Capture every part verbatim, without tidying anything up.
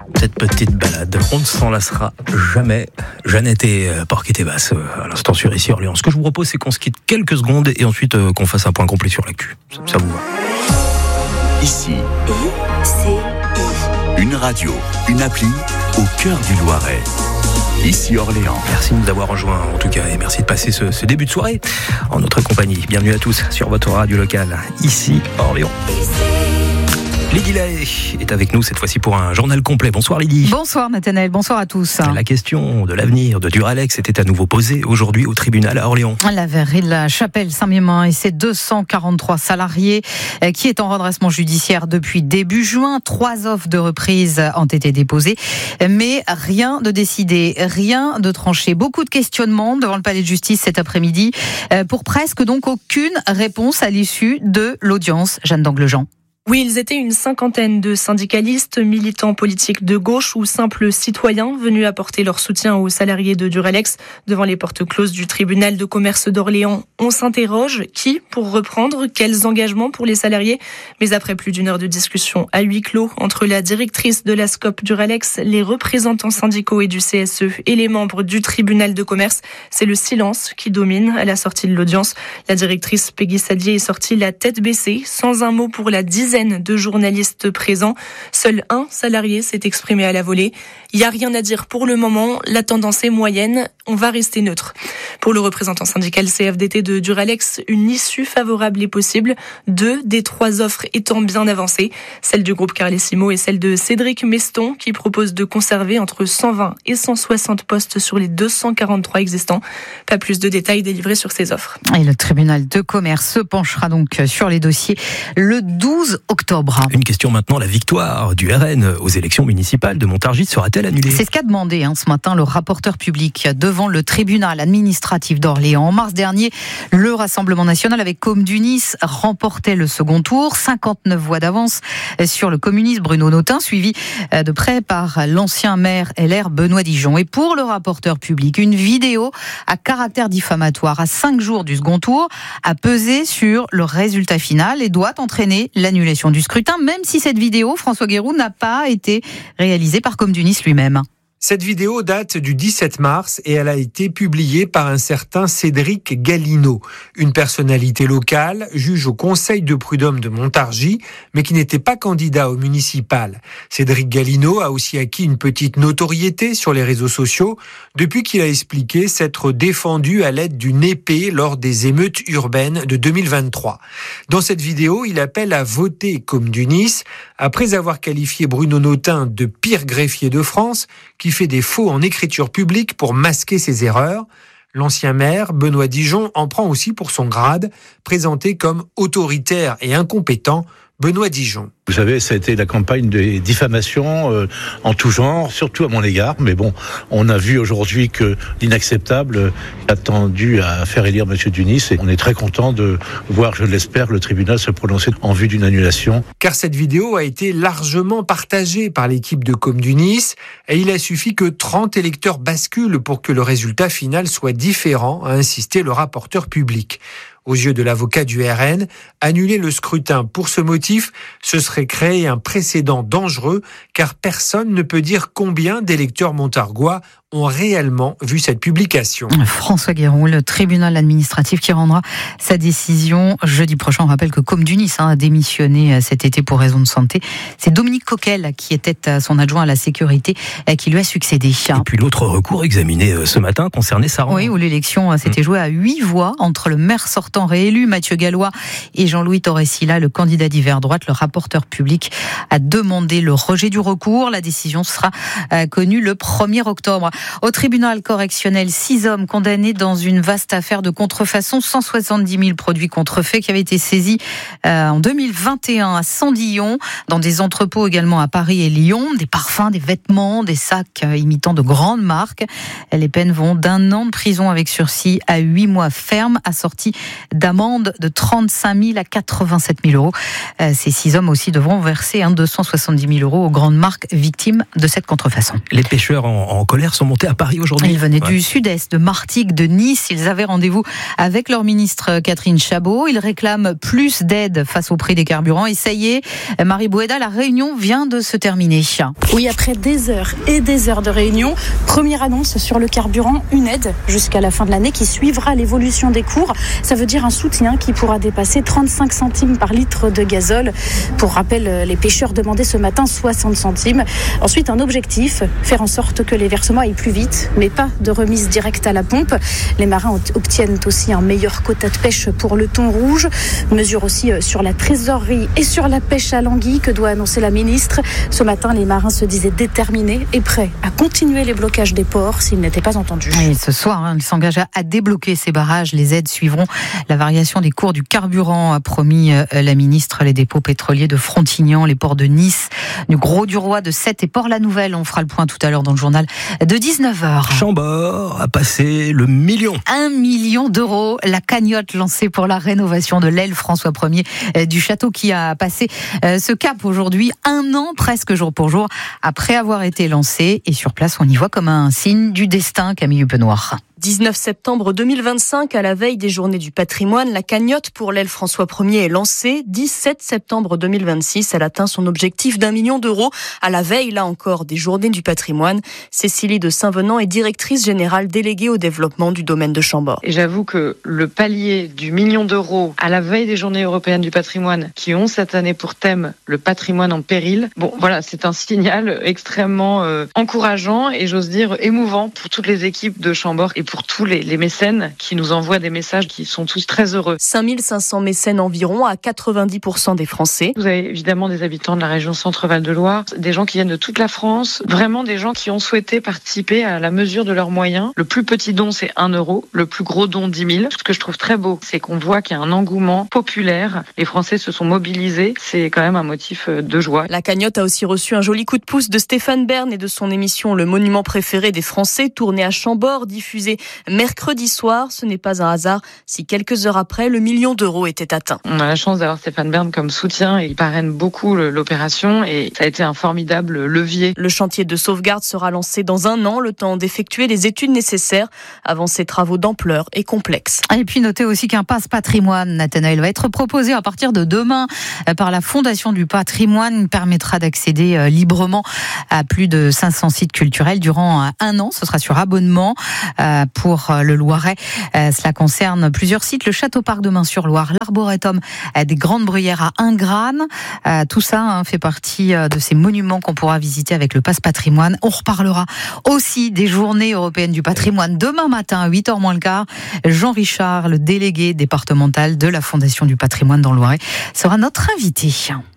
Cette petite balade, on ne s'en lassera jamais. Jeannette et Porquet-Tébas à l'instant sur Ici Orléans. Ce que je vous propose, c'est qu'on se quitte quelques secondes et ensuite euh, qu'on fasse un point complet sur l'actu. Ça, ça vous va? Ici, une radio, une appli au cœur du Loiret. Ici Orléans. Merci de nous avoir rejoints en tout cas et merci de passer ce, ce début de soirée en notre compagnie. Bienvenue à tous sur votre radio locale, Ici Orléans. Lydie Lahaye est avec nous cette fois-ci pour un journal complet. Bonsoir Lydie. Bonsoir Nathanaël, bonsoir à tous. La question de l'avenir de Duralex était à nouveau posée aujourd'hui au tribunal à Orléans. La verrerie de la Chapelle-Saint-Mémin et ses deux cent quarante-trois salariés qui est en redressement judiciaire depuis début juin. Trois offres de reprise ont été déposées, mais rien de décidé, rien de tranché. Beaucoup de questionnements devant le palais de justice cet après-midi pour presque donc aucune réponse à l'issue de l'audience. Jeanne d'Anglejean. Oui, ils étaient une cinquantaine de syndicalistes, militants politiques de gauche ou simples citoyens venus apporter leur soutien aux salariés de Duralex devant les portes closes du tribunal de commerce d'Orléans. On s'interroge, qui pour reprendre, quels engagements pour les salariés? Mais après plus d'une heure de discussion à huis clos entre la directrice de la SCOP Duralex, les représentants syndicaux et du C S E et les membres du tribunal de commerce, c'est le silence qui domine à la sortie de l'audience. La directrice Peggy Sadier est sortie la tête baissée, sans un mot pour la dizaine de journalistes présents. Seul un salarié s'est exprimé à la volée. Il n'y a rien à dire pour le moment. La tendance est moyenne. On va rester neutre. Pour le représentant syndical C F D T de Duralex, une issue favorable est possible. Deux des trois offres étant bien avancées. Celle du groupe Carlesimo et celle de Cédric Meston qui propose de conserver entre cent vingt et cent soixante postes sur les deux cent quarante-trois existants. Pas plus de détails délivrés sur ces offres. Et le tribunal de commerce se penchera donc sur les dossiers le douze octobre. Une question maintenant, la victoire du R N aux élections municipales de Montargis sera-t-elle annulée? C'est ce qu'a demandé hein, ce matin le rapporteur public devant le tribunal administratif d'Orléans. En mars dernier, le Rassemblement national avec Côme du Nice remportait le second tour, cinquante-neuf voix d'avance sur le communiste Bruno Notin, suivi de près par l'ancien maire L R Benoît Dijon. Et pour le rapporteur public, une vidéo à caractère diffamatoire à cinq jours du second tour a pesé sur le résultat final et doit entraîner l'annulation du scrutin, même si cette vidéo, François Guéroux, n'a pas été réalisée par Côme du Nice lui-même. Cette vidéo date du dix-sept mars et elle a été publiée par un certain Cédric Gallino, une personnalité locale, juge au conseil de prud'homme de Montargis, mais qui n'était pas candidat au municipal. Cédric Gallino a aussi acquis une petite notoriété sur les réseaux sociaux depuis qu'il a expliqué s'être défendu à l'aide d'une épée lors des émeutes urbaines de deux mille vingt-trois. Dans cette vidéo, il appelle à voter Côme du Nice après avoir qualifié Bruno Notin de pire greffier de France qui fait des faux en écriture publique pour masquer ses erreurs. L'ancien maire, Benoît Dijon, en prend aussi pour son grade, présenté comme autoritaire et incompétent. Benoît Dijon. Vous savez, ça a été la campagne des diffamations euh, en tout genre, surtout à mon égard. Mais bon, on a vu aujourd'hui que l'inacceptable a tendu à faire élire M. Dunis. Et on est très content de voir, je l'espère, le tribunal se prononcer en vue d'une annulation. Car cette vidéo a été largement partagée par l'équipe de Côme du Nice. Et il a suffi que trente électeurs basculent pour que le résultat final soit différent, a insisté le rapporteur public. Aux yeux de l'avocat du R N, annuler le scrutin pour ce motif, ce serait créer un précédent dangereux, car personne ne peut dire combien d'électeurs montargois ont réellement vu cette publication. François Guéroux, le tribunal administratif qui rendra sa décision jeudi prochain. On rappelle que Côme du Nice hein, a démissionné cet été pour raison de santé. C'est Dominique Coquel, qui était son adjoint à la sécurité, qui lui a succédé. Et puis l'autre recours examiné ce matin concernait Saran. Oui, où l'élection s'était jouée à huit voix entre le maire sortant réélu, Mathieu Gallois, et Jean-Louis Torresilla, le candidat d'hiver droite. Le rapporteur public a demandé le rejet du recours. La décision sera connue le premier octobre. Au tribunal correctionnel, six hommes condamnés dans une vaste affaire de contrefaçon, cent soixante-dix mille produits contrefaits qui avaient été saisis euh, en deux mille vingt et un à Sandillon, dans des entrepôts également à Paris et Lyon, des parfums, des vêtements, des sacs euh, imitant de grandes marques. Les peines vont d'un an de prison avec sursis à huit mois ferme, assortis d'amende de trente-cinq mille à quatre-vingt-sept mille euros. Euh, ces six hommes aussi devront verser hein, deux cent soixante-dix mille euros aux grandes marques victimes de cette contrefaçon. Les pêcheurs en, en colère sont montés à Paris aujourd'hui. Ils venaient ouais. du sud-est, de Martigues, de Nice. Ils avaient rendez-vous avec leur ministre Catherine Chabot. Ils réclament plus d'aide face au prix des carburants. Et ça y est, Marie Boueda, la réunion vient de se terminer. Oui, après des heures et des heures de réunion, première annonce sur le carburant, une aide jusqu'à la fin de l'année qui suivra l'évolution des cours. Ça veut dire un soutien qui pourra dépasser trente-cinq centimes par litre de gazole. Pour rappel, les pêcheurs demandaient ce matin soixante centimes. Ensuite, un objectif, faire en sorte que les versements aillent plus vite, mais pas de remise directe à la pompe. Les marins obtiennent aussi un meilleur quota de pêche pour le thon rouge. Mesure aussi sur la trésorerie et sur la pêche à l'anguille que doit annoncer la ministre. Ce matin, les marins se disaient déterminés et prêts à continuer les blocages des ports s'ils n'étaient pas entendus. Et ce soir, hein, ils s'engagent à débloquer ces barrages. Les aides suivront la variation des cours du carburant, a promis la ministre. Les dépôts pétroliers de Frontignan, les ports de Nice, du Gros-du-Roi, de Sète et Port-la-Nouvelle. On fera le point tout à l'heure dans le journal de dix-neuf heures. Chambord a passé le million. Un million d'euros, la cagnotte lancée pour la rénovation de l'aile François Ier du château qui a passé ce cap aujourd'hui, un an presque jour pour jour après avoir été lancé. Et sur place, on y voit comme un signe du destin, Camille Huppenoir. dix-neuf septembre deux mille vingt-cinq, à la veille des Journées du patrimoine, la cagnotte pour l'aile François Ier est lancée. dix-sept septembre deux mille vingt-six, elle atteint son objectif d'un million d'euros. À la veille, là encore, des Journées du patrimoine. Cécilie de Saint-Venant est directrice générale déléguée au développement du domaine de Chambord. Et j'avoue que le palier du million d'euros à la veille des Journées européennes du patrimoine, qui ont cette année pour thème le patrimoine en péril, bon voilà, c'est un signal extrêmement euh, encourageant et j'ose dire émouvant pour toutes les équipes de Chambord et pour tous les, les mécènes qui nous envoient des messages qui sont tous très heureux. cinq mille cinq cents mécènes environ à quatre-vingt-dix pour cent des Français. Vous avez évidemment des habitants de la région Centre-Val de Loire, des gens qui viennent de toute la France, vraiment des gens qui ont souhaité participer à la mesure de leurs moyens. Le plus petit don, c'est un euro, le plus gros don, dix mille. Ce que je trouve très beau, c'est qu'on voit qu'il y a un engouement populaire. Les Français se sont mobilisés. C'est quand même un motif de joie. La cagnotte a aussi reçu un joli coup de pouce de Stéphane Bern et de son émission Le Monument préféré des Français, tournée à Chambord, diffusée mercredi soir. Ce n'est pas un hasard si quelques heures après, le million d'euros était atteint. On a la chance d'avoir Stéphane Bern comme soutien et il parraine beaucoup l'opération et ça a été un formidable levier. Le chantier de sauvegarde sera lancé dans un an, le temps d'effectuer les études nécessaires avant ces travaux d'ampleur et complexes. Et puis notez aussi qu'un passe patrimoine, Nathanaël, va être proposé à partir de demain par la Fondation du patrimoine. Il permettra d'accéder librement à plus de cinq cents sites culturels durant un an. Ce sera sur abonnement pour le Loiret. Cela concerne plusieurs sites, le Château-Parc de Main-sur-Loire, l'Arboretum des Grandes Bruyères à Ingrane. Tout ça hein, fait partie de ces monuments qu'on pourra visiter avec le passe patrimoine. On reparlera aussi des Journées européennes du patrimoine demain matin à huit heures moins le quart. Jean Richard, le délégué départemental de la Fondation du patrimoine dans le Loiret, sera notre invité.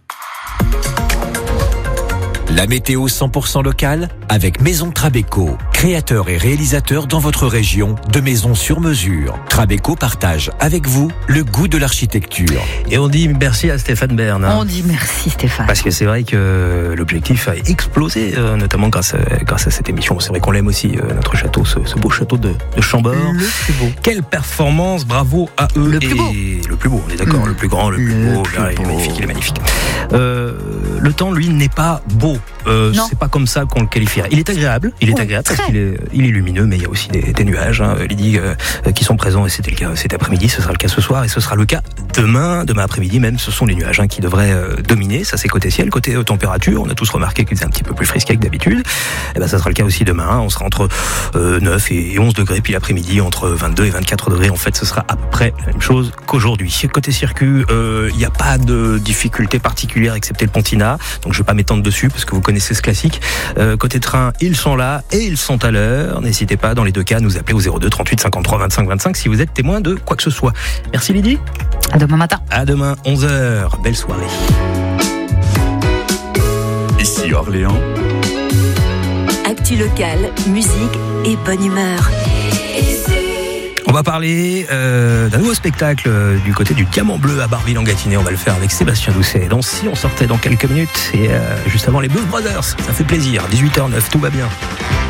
La météo cent pour cent locale avec Maison Trabeco, créateur et réalisateur dans votre région de maisons sur mesure. Trabeco partage avec vous le goût de l'architecture. Et on dit merci à Stéphane Bern. Hein. On dit merci Stéphane. Parce que c'est vrai que l'objectif a explosé, euh, notamment grâce à, grâce à cette émission. C'est vrai qu'on l'aime aussi, euh, notre château, ce, ce beau château de, de Chambord. Le plus beau. Quelle performance, bravo à eux. Le plus beau. Et le plus beau, on est d'accord, le, le plus grand, le plus le beau. plus Là, il est beau. magnifique, il est magnifique. Euh, le temps, lui, n'est pas beau. Euh, c'est pas comme ça qu'on le qualifierait. Il est agréable, il est oui, agréable très. parce qu'il est, il est lumineux, mais il y a aussi des, des nuages, hein, Lydie, euh, qui sont présents et c'était le cas cet après-midi, ce sera le cas ce soir et ce sera le cas demain, demain après-midi même. Ce sont les nuages hein, qui devraient euh, dominer. Ça c'est côté ciel, côté euh, température. On a tous remarqué qu'il faisait un petit peu plus frisqué que d'habitude. Et ben ça sera le cas aussi demain. On sera entre euh, neuf et onze degrés, puis l'après-midi entre vingt-deux et vingt-quatre degrés. En fait, ce sera à peu près la même chose qu'aujourd'hui. Côté circuit, il euh, n'y a pas de difficulté particulière excepté le Pontina. Donc je vais pas m'étendre dessus parce que vous connaissez ce classique. Euh, côté train, ils sont là et ils sont à l'heure. N'hésitez pas dans les deux cas à nous appeler au zéro deux trente-huit cinquante-trois vingt-cinq vingt-cinq si vous êtes témoin de quoi que ce soit. Merci Lydie. À demain matin. À demain, onze heures. Belle soirée. Ici Orléans. Actu locale, musique et bonne humeur. On va parler euh, d'un nouveau spectacle euh, du côté du Diamant Bleu à Barville-en-Gâtinais. On va le faire avec Sébastien Doucet. Donc si on sortait dans quelques minutes et euh, juste avant les Blues Brothers, ça fait plaisir. dix-huit heures zéro neuf, tout va bien.